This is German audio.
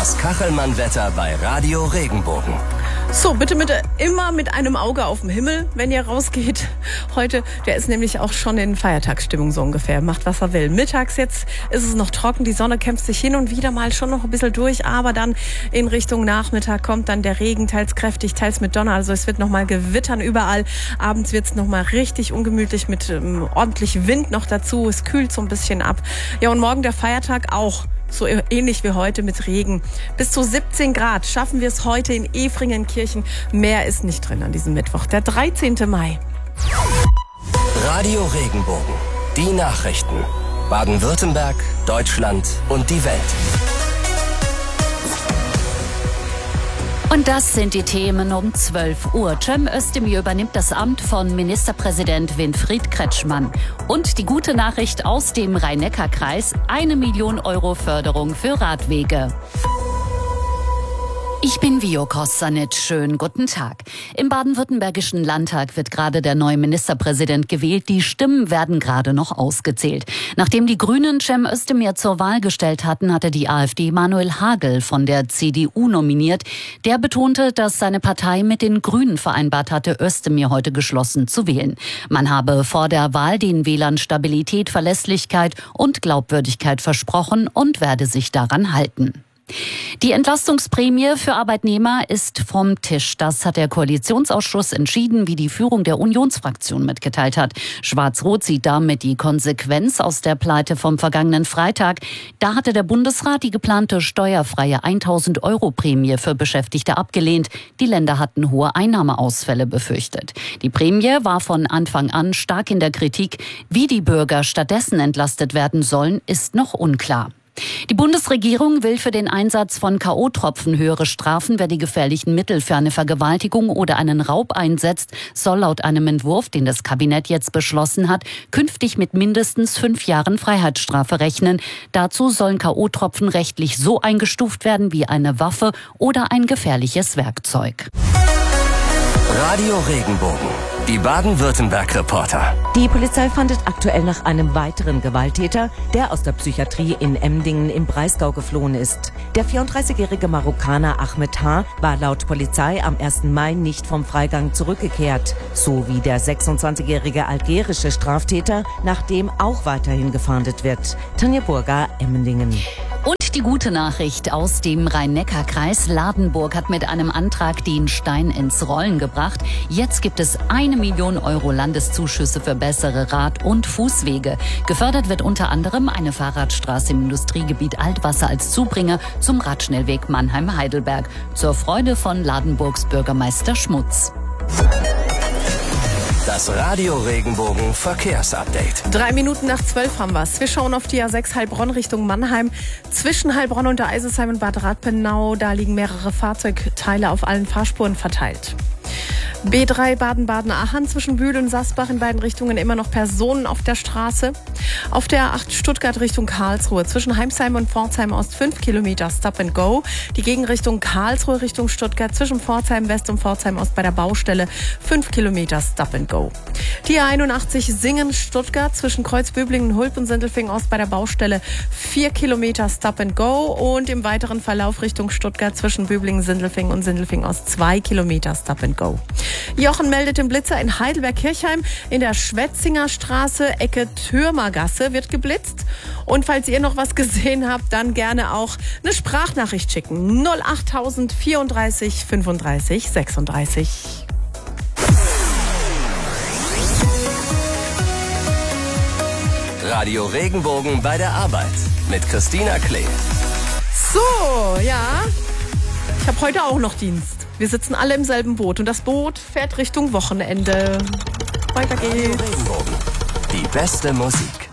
Das Kachelmann-Wetter bei Radio Regenbogen. So, bitte immer mit einem Auge auf dem Himmel, wenn ihr rausgeht. Heute, der ist nämlich auch schon in Feiertagsstimmung so ungefähr. Macht, was er will. Mittags jetzt ist es noch trocken. Die Sonne kämpft sich hin und wieder mal schon noch ein bisschen durch. Aber dann in Richtung Nachmittag kommt dann der Regen, teils kräftig, teils mit Donner. Also es wird noch mal gewittern überall. Abends wird es noch mal richtig ungemütlich mit ordentlich Wind noch dazu. Es kühlt so ein bisschen ab. Ja, und morgen der Feiertag auch. So ähnlich wie heute mit Regen. Bis zu 17 Grad schaffen wir es heute in Efringenkirchen. Mehr ist nicht drin an diesem Mittwoch, der 13. Mai. Radio Regenbogen. Die Nachrichten. Baden-Württemberg, Deutschland und die Welt. Und das sind die Themen um 12 Uhr. Cem Özdemir übernimmt das Amt von Ministerpräsident Winfried Kretschmann. Und die gute Nachricht aus dem Rhein-Neckar-Kreis: 1 Million Euro Förderung für Radwege. Ich bin Vio Kosanic. Schönen guten Tag. Im baden-württembergischen Landtag wird gerade der neue Ministerpräsident gewählt. Die Stimmen werden gerade noch ausgezählt. Nachdem die Grünen Cem Özdemir zur Wahl gestellt hatten, hatte die AfD Manuel Hagel von der CDU nominiert. Der betonte, dass seine Partei mit den Grünen vereinbart hatte, Özdemir heute geschlossen zu wählen. Man habe vor der Wahl den Wählern Stabilität, Verlässlichkeit und Glaubwürdigkeit versprochen und werde sich daran halten. Die Entlastungsprämie für Arbeitnehmer ist vom Tisch. Das hat der Koalitionsausschuss entschieden, wie die Führung der Unionsfraktion mitgeteilt hat. Schwarz-Rot sieht damit die Konsequenz aus der Pleite vom vergangenen Freitag. Da hatte der Bundesrat die geplante steuerfreie 1.000 € Prämie für Beschäftigte abgelehnt. Die Länder hatten hohe Einnahmeausfälle befürchtet. Die Prämie war von Anfang an stark in der Kritik. Wie die Bürger stattdessen entlastet werden sollen, ist noch unklar. Die Bundesregierung will für den Einsatz von K.O.-Tropfen höhere Strafen. Wer die gefährlichen Mittel für eine Vergewaltigung oder einen Raub einsetzt, soll laut einem Entwurf, den das Kabinett jetzt beschlossen hat, künftig mit mindestens 5 Jahren Freiheitsstrafe rechnen. Dazu sollen K.O.-Tropfen rechtlich so eingestuft werden wie eine Waffe oder ein gefährliches Werkzeug. Radio Regenbogen. Die Baden-Württemberg-Reporter. Die Polizei fahndet aktuell nach einem weiteren Gewalttäter, der aus der Psychiatrie in Emdingen im Breisgau geflohen ist. Der 34-jährige Marokkaner Ahmed H. war laut Polizei am 1. Mai nicht vom Freigang zurückgekehrt, so wie der 26-jährige algerische Straftäter, nach dem auch weiterhin gefahndet wird. Tanja Burger, Emmendingen. Und die gute Nachricht aus dem Rhein-Neckar-Kreis: Ladenburg hat mit einem Antrag den Stein ins Rollen gebracht. Jetzt gibt es 1 Million Euro Landeszuschüsse für bessere Rad- und Fußwege. Gefördert wird unter anderem eine Fahrradstraße im Industriegebiet Altwasser als Zubringer zum Radschnellweg Mannheim-Heidelberg. Zur Freude von Ladenburgs Bürgermeister Schmutz. Das Radio Regenbogen Verkehrsupdate. 3 Minuten nach 12 haben wir's. Wir schauen auf die A6 Heilbronn Richtung Mannheim. Zwischen Heilbronn und der Eisesheim und Bad Radpenau, da liegen mehrere Fahrzeugteile auf allen Fahrspuren verteilt. B3 Baden-Baden-Aachen zwischen Bühl und Sasbach in beiden Richtungen immer noch Personen auf der Straße. Auf der A8 Stuttgart Richtung Karlsruhe zwischen Heimsheim und Pforzheim Ost 5 Kilometer Stop and Go. Die Gegenrichtung Karlsruhe Richtung Stuttgart zwischen Pforzheim West und Pforzheim Ost bei der Baustelle 5 Kilometer Stop and Go. Die A81 Singen-Stuttgart zwischen Kreuzböblingen, Hulp und Sindelfingen Ost bei der Baustelle 4 Kilometer Stop and Go und im weiteren Verlauf Richtung Stuttgart zwischen Böblingen, Sindelfingen und Sindelfingen Ost 2 Kilometer Stop and Go. Jochen meldet den Blitzer in Heidelberg-Kirchheim. In der Schwetzinger Straße, Ecke Türmergasse, wird geblitzt. Und falls ihr noch was gesehen habt, dann gerne auch eine Sprachnachricht schicken. 08000 34 35 36. Radio Regenbogen bei der Arbeit mit Christina Klee. So, ja, ich habe heute auch noch Dienst. Wir sitzen alle im selben Boot und das Boot fährt Richtung Wochenende. Weiter geht's. Radio Regenbogen. Die beste Musik.